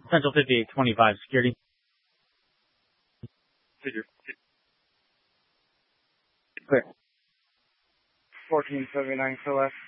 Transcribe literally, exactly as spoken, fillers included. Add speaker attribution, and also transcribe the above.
Speaker 1: Central fifty-eight twenty-five, security.
Speaker 2: Figure.
Speaker 1: Clear.
Speaker 2: fourteen seventy-nine, Celeste.